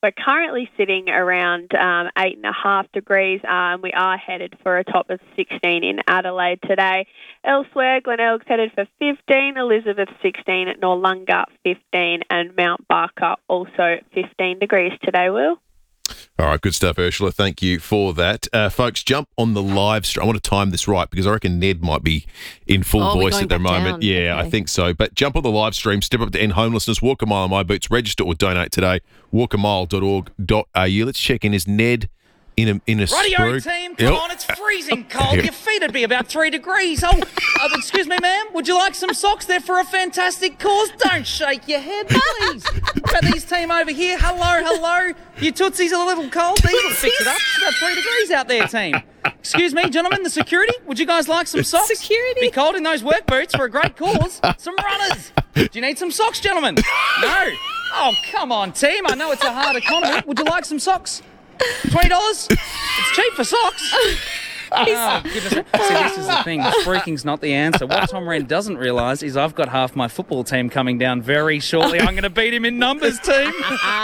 We're currently sitting around 8.5 degrees. We are headed for a top of 16 in Adelaide today. Elsewhere, Glenelg's headed for 15, Elizabeth 16, Noarlunga 15, and Mount Barker also 15 degrees today, Will. All right, good stuff, Ursula. Thank you for that. Folks, jump on the live stream. I want to time this right because I reckon Ned might be in full voice at the moment. Down. Yeah, Okay. I think so. But jump on the live stream, step up to end homelessness, walk a mile in my boots, register or donate today, walkamile.org.au. Let's check in. Is Ned in a Radio spruik? team, come on, it's freezing cold. Your feet would be about 3 degrees. Excuse me, ma'am, would you like some socks? They're for a fantastic cause. Don't shake your head, please. About these team over here. Hello. Your tootsies are a little cold. These will fix it up. It's about 3 degrees out there, team. Excuse me, gentlemen, the security, would you guys like some socks? Security? Be cold in those work boots for a great cause. Some runners. Do you need some socks, gentlemen? No. Oh, come on, team. I know it's a hard economy. Would you like some socks? $20? It's cheap for socks. Oh, goodness. See, this is the thing. Spruiking's not the answer. What Tom Wren doesn't realise is I've got half my football team coming down very shortly. I'm going to beat him in numbers, team.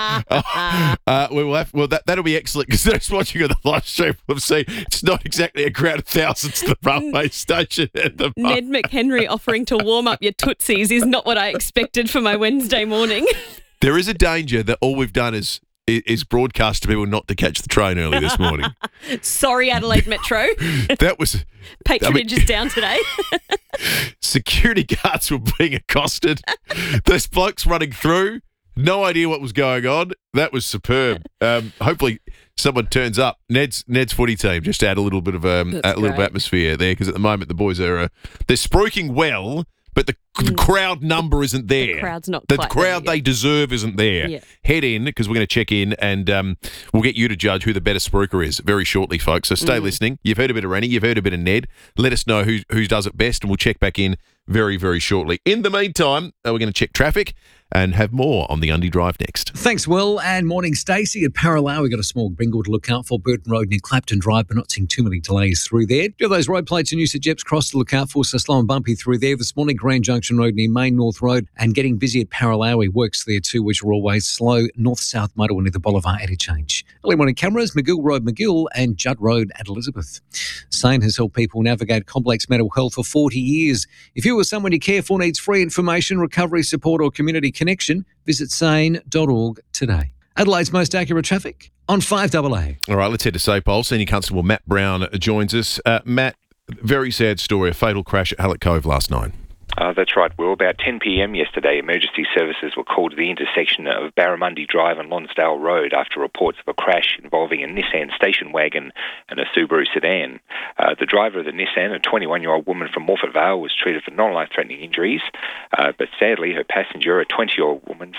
That'll be excellent because those watching on the live stream will see it's not exactly a crowd of thousands to the railway station at the Ned McHenry offering to warm up your tootsies is not what I expected for my Wednesday morning. There is a danger that all we've done is broadcast to people not to catch the train early this morning. Sorry, Adelaide Metro. That was... Patronage is down today. Security guards were being accosted. Those blokes running through, no idea what was going on. That was superb. Hopefully someone turns up. Ned's footy team, just to add a little bit of atmosphere there, because at the moment the boys are they're spruiking well, but the crowd number isn't there. The crowd's not The quite crowd there they yet. deserve isn't there. Yeah. Head in, because we're going to check in and we'll get you to judge who the better spruiker is very shortly, folks. So stay listening. You've heard a bit of Rennie. You've heard a bit of Ned. Let us know who does it best, and we'll check back in very, very shortly. In the meantime, we're going to check traffic and have more on the Undy Drive next. Thanks, Will, and morning, Stacey. At Parallel, we've got a small Bingle to look out for. Burton Road near Clapton Drive, but not seeing too many delays through there. Do you have those road plates in use at Jeps Cross to look out for? So slow and bumpy through there. This morning, Grand Junction Road near Main North Road, and getting busy at Parallel. Works there too, which are always slow. North-south motorway near the Boulevard interchange. Early morning cameras, McGill Road, McGill, and Judd Road at Elizabeth. Sane has helped people navigate complex mental health for 40 years. If you or someone you care for needs free information, recovery support or community connection, visit sane.org today. Adelaide's most accurate traffic on 5AA. All right, let's head to Sapole. Senior Constable Matt Brown joins us. Matt, very sad story, a fatal crash at Hallett Cove last night. That's right, Will. About 10 p.m. yesterday, emergency services were called to the intersection of Barramundi Drive and Lonsdale Road after reports of a crash involving a Nissan station wagon and a Subaru sedan. The driver of the Nissan, a 21-year-old woman from Morphett Vale, was treated for non-life-threatening injuries, but sadly, her passenger, a 20-year-old woman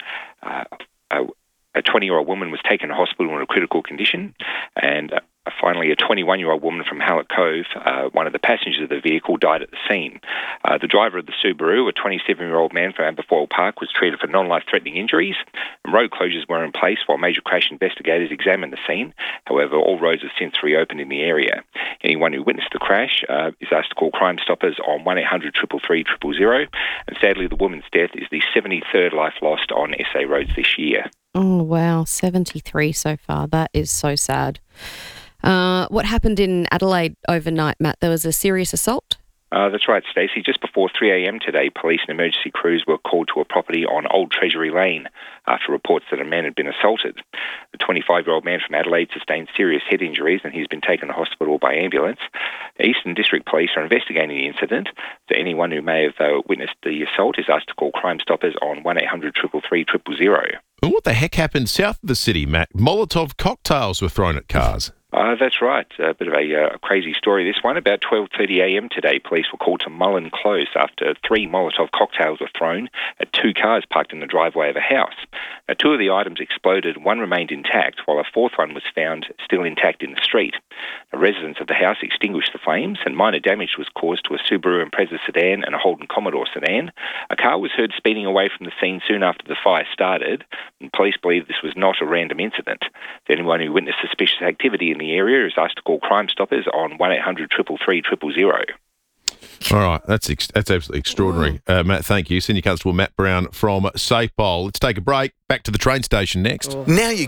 was taken to hospital in a critical condition, and finally, a 21-year-old woman from Hallett Cove, one of the passengers of the vehicle, died at the scene. The driver of the Subaru, a 27-year-old man from Aberfoyle Park, was treated for non-life-threatening injuries. Road closures were in place while major crash investigators examined the scene. However, all roads have since reopened in the area. Anyone who witnessed the crash is asked to call Crime Stoppers on 1-800-333-000. And sadly, the woman's death is the 73rd life lost on SA roads this year. Oh, wow. 73 so far. That is so sad. What happened in Adelaide overnight, Matt? There was a serious assault? That's right, Stacey. Just before 3 a.m. today, police and emergency crews were called to a property on Old Treasury Lane after reports that a man had been assaulted. The 25-year-old man from Adelaide sustained serious head injuries and he's been taken to hospital by ambulance. The Eastern District Police are investigating the incident. So anyone who may have witnessed the assault is asked to call Crime Stoppers on 1-800-333-000. And what the heck happened south of the city, Matt? Molotov cocktails were thrown at cars. That's right. A bit of a crazy story, this one. About 12:30 a.m. today, police were called to Mullen Close after 3 Molotov cocktails were thrown at 2 cars parked in the driveway of a house. Now, 2 of the items exploded, 1 remained intact, while a 4th one was found still intact in the street. The residents of the house extinguished the flames, and minor damage was caused to a Subaru Impreza sedan and a Holden Commodore sedan. A car was heard speeding away from the scene soon after the fire started, and police believe this was not a random incident. Anyone who witnessed suspicious activity in the area is asked to call Crime Stoppers on 1-800-333-000. All right, that's absolutely extraordinary. Matt, thank you. Senior Constable Matt Brown from Sapole. Let's take a break. Back to the train station next. Now you